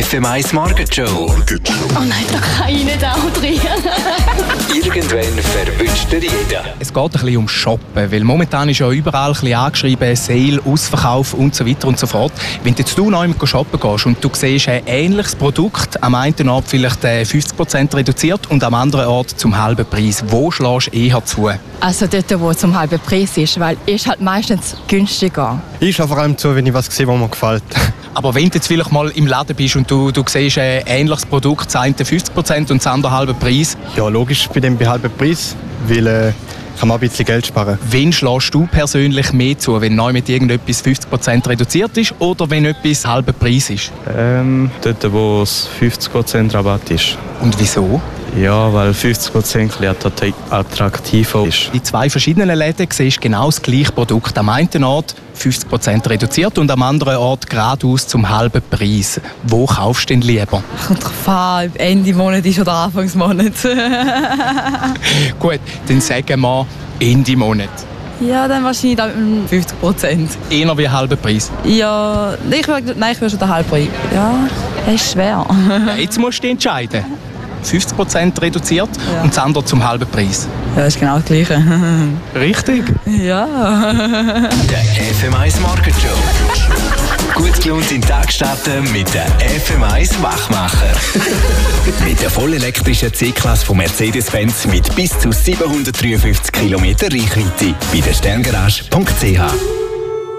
FM1 Morgenshow. Oh nein, da kann ich nicht auch drin. Irgendwann verwünscht er jeden. Es geht ein bisschen ums Shoppen, weil momentan ist ja überall ein bisschen angeschrieben, Sale, Ausverkauf und so weiter und so fort. Wenn jetzt du noch einmal shoppen gehst und du siehst ein ähnliches Produkt, am einen Ort vielleicht 50% reduziert und am anderen Ort zum halben Preis, wo schlägst du eher zu? Also dort, wo es zum halben Preis ist, weil ist halt meistens günstiger. Ich schaue vor allem zu, wenn ich was sehe, was mir gefällt. Aber wenn du jetzt vielleicht mal im Laden bist und du siehst ein ähnliches Produkt, das eine 50% und das andere halben Preis. Ja, logisch bei dem halben Preis, weil kann man ein bisschen Geld sparen. Wen schlägst du persönlich mehr zu, wenn neu mit irgendetwas 50% reduziert ist oder wenn etwas halber Preis ist? Dort, wo es 50% Rabatt ist. Und wieso? Ja, weil 50% attraktiver ist. In zwei verschiedenen Läden siehst du genau das gleiche Produkt. Am einen Ort 50% reduziert und am anderen Ort geradeaus zum halben Preis. Wo kaufst du denn lieber? Kommt drauf an, ob Ende Monat ist oder Anfangsmonat. Gut, dann sagen wir Ende Monat. Ja, dann wahrscheinlich 50%. Eher wie halber Preis. Ja, ich würde schon den halben Preis. Ja, das ist schwer. Ja, jetzt musst du dich entscheiden. 50% reduziert und das andere zum halben Preis. Ja, das ist genau das Gleiche. Richtig? Ja. Der FM1 Morgenshow. Gut gelaunt in den Tag starten mit der FM1 Wachmacher. Mit der vollelektrischen C-Klasse von Mercedes-Benz mit bis zu 753 km Reichweite. Bei der Sterngarage.ch.